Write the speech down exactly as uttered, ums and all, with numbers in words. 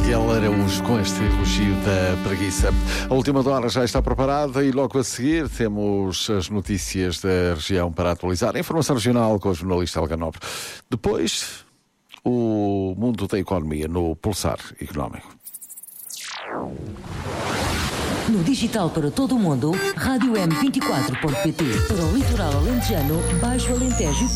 Miguel Araújo com este elogio da preguiça. A última hora já está preparada e logo a seguir temos as notícias da região para atualizar. A informação regional com o jornalista Helga Nobre. Depois, o mundo da economia no Pulsar Económico. No digital para todo o mundo, rádio m vinte e quatro ponto pt. Para o litoral alentejano, Baixo Alentejo